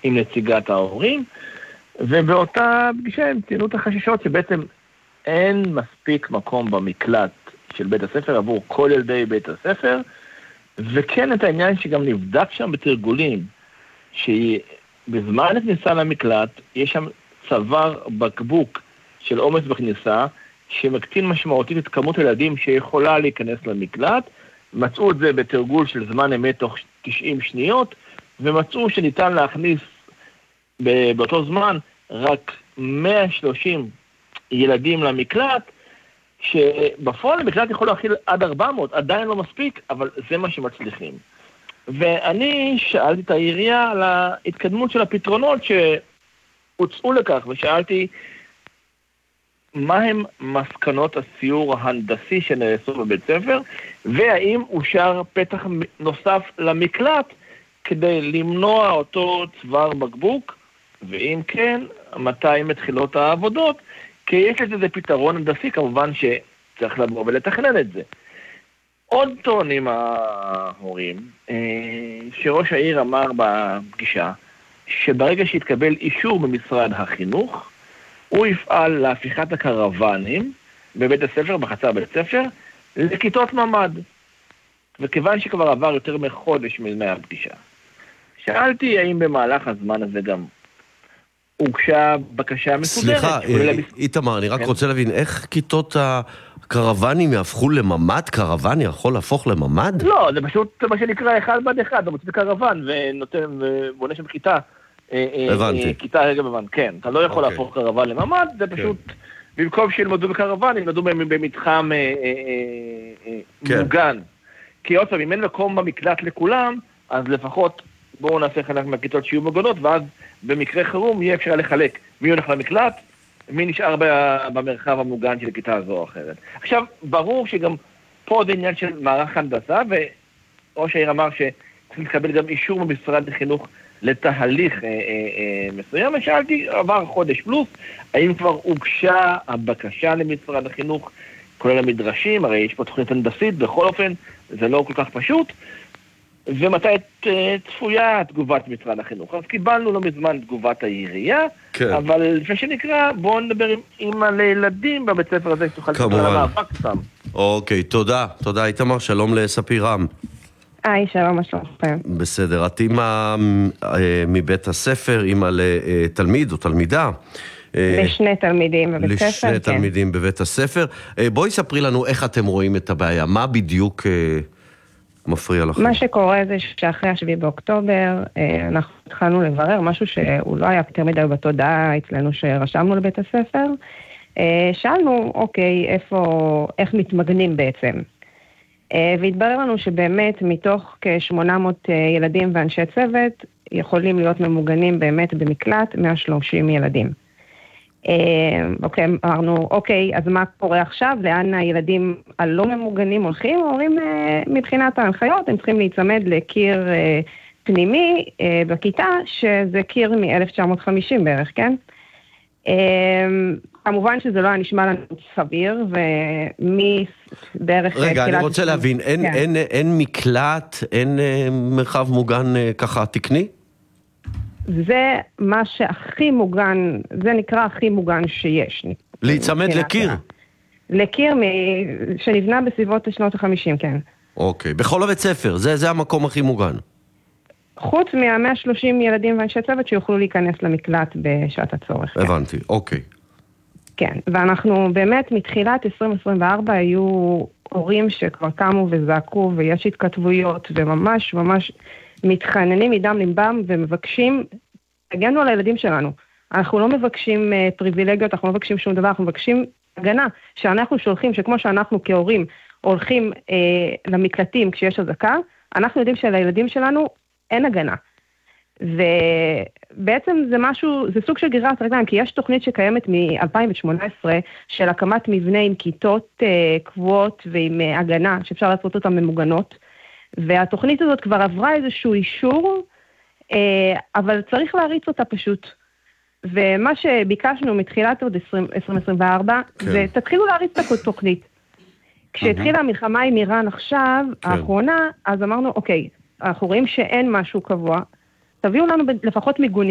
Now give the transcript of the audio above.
עם נציגת ההורים, ובאותה פגישה הם ציינו את החששות שבעצם אין מספיק מקום במקלט של בית הספר עבור כל ילדי בית הספר, וכן את העניין שגם נבדק שם בתרגולים, שבזמן הכניסה למקלט יש שם צוואר בקבוק של עומס בכניסה, שמקטין משמעותית את כמות הילדים שיכולה להיכנס למקלט. מצאו את זה בתרגול של זמן אמת תוך 90 שניות, ומצאו שניתן להכניס באותו זמן רק 130 ילדים למקלט, שבפועל המקלט יכול להכיל עד 400, עדיין לא מספיק, אבל זה מה שמצליחים. ואני שאלתי את העירייה על ההתקדמות של הפתרונות שהוצאו לכך, ושאלתי מהם מסקנות הסיור ההנדסי שנעשו בבית ספר, והאם אושר פתח נוסף למקלט כדי למנוע אותו צוואר בקבוק, ואם כן, מתי מתחילות העבודות, כי יש לזה פתרון הנדסי, כמובן שצריך לבוא ולתכנן את זה. עוד טוענים ההורים, שראש העיר אמר בפגישה, שברגע שהתקבל אישור במשרד החינוך, הוא יפעל להפיכת הקרוונים בבית הספר, בחצר בית הספר, לכיתות ממד. וכיוון שכבר עבר יותר מחודש מהפגישה, שאלתי האם במהלך הזמן הזה גם הוגשה בקשה מסודרת. סליחה, איתמר, אני רק רוצה להבין, איך כיתות הקרוונים יהפכו לממד? קרוון יכול להפוך לממד? לא, זה פשוט מה שנקרא אחד בד אחד, אתה מוצא קרוון ונותן ובונה שם כיתה. הבנתי. כיתה רגע במן, כן. אתה לא יכול להפוך קרוון לממד, זה פשוט, במקום שילמדו בקרוון, ילמדו במתחם מוגן. כי עוד פעם, אם אין מקום במקלט לכולם, אז לפחות בואו נעשה חלק מהכיתות שיהיו מוגנות, ואז במקרה חירום יהיה אפשר לחלק מי הולך למקלט, מי נשאר במרחב המוגן של כיתה זו או אחרת. עכשיו, ברור שגם פה זה עניין של מערך הנדסה, וראש העיר אמר שצריך לקבל גם אישור במשרד החינוך לתהליך מסוים. ושאלתי, עבר חודש פלוס, האם כבר הוגשה הבקשה למשרד החינוך, כולל המדרשים, הרי יש פה תוכנית הנדסית, בכל אופן זה לא כל כך פשוט, ומתי צפויה תגובת משרד החינוך. אז קיבלנו לא מזמן תגובת העירייה, אבל לפני שנקרא, בואו נדבר עם אמא לילדים בבית ספר הזה, שתוכל לספר על המאבק סתם. אוקיי, תודה. תודה, איתמר, שלום לספירם. היי, שלום, מה שלומכם? בסדר, את אמא מבית הספר, אמא לתלמיד או תלמידה? לשני תלמידים בבית הספר, לשני תלמידים בבית הספר. בואי ספרי לנו איך אתם רואים את הבעיה, מה בדיוק מפריע לכם? מה שקורה זה שאחרי 7 באוקטובר, אנחנו התחלנו לברר משהו שהוא לא היה יותר מדי בתודעה אצלנו שרשמנו לבית הספר. שאלנו, אוקיי, איך מתמגנים בעצם? והתברר לנו שבאמת מתוך כ-800 ילדים ואנשי צוות, יכולים להיות ממוגנים באמת במקלט 130 ילדים. אוקיי, אמרנו, אוקיי, אז מה קורה עכשיו? לאן הילדים הלא ממוגנים הולכים? אומרים, מבחינת ההנחיות, הם צריכים להיצמד לקיר פנימי בכיתה, שזה קיר מ-1950 בערך, כן? כמובן שזה לא היה נשמע לנו סביר, ומבערך... רגע, אני רוצה להבין, אין מקלט, אין מרחב מוגן ככה תקני? זה מה שהכי מוגן, זה נקרא הכי מוגן שיש. להיצמד לקיר? לקיר שנבנה בסביבות שנות ה-50, כן. אוקיי, בכל הבית ספר, זה המקום הכי מוגן. חוץ מה-130 ילדים ואנשי צוות שיוכלו להיכנס למקלט בשעת הצורך. הבנתי, אוקיי. כן, ואנחנו באמת מתחילת 2024 היו הורים שכבר קמו וזעקו ויש התכתבויות וממש ממש מתחננים מדם ליבם ומבקשים, הגנו על הילדים שלנו. אנחנו לא מבקשים פריבילגיות, אנחנו לא מבקשים שום דבר, אנחנו מבקשים הגנה שאנחנו שולחים, שכמו שאנחנו כהורים הולכים למקלטים כשיש הזקה, אנחנו יודעים שלילדים שלנו אין הגנה. ובעצם זה משהו, זה סוג של גרירת רגליים, כי יש תוכנית שקיימת מ-2018 של הקמת מבנה עם כיתות קבועות ועם הגנה, שאפשר לעשות אותן ממוגנות, והתוכנית הזאת כבר עברה איזשהו אישור, אבל צריך להריץ אותה פשוט. ומה שביקשנו מתחילת עוד 2024, זה תתחילו להריץ את התוכנית. כשהתחילה המלחמה עם איראן עכשיו, האחרונה, אז אמרנו, אוקיי, אנחנו רואים שאין משהו קבוע, תביאו לנו לפחות מיגונים.